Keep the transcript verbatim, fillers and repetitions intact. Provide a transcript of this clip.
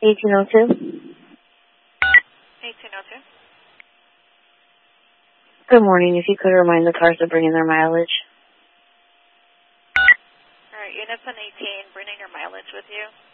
eighteen oh two. eighteen oh two. Good morning. If you could remind the cars to bring in their mileage. All right, units on eighteen, bringing your mileage with you.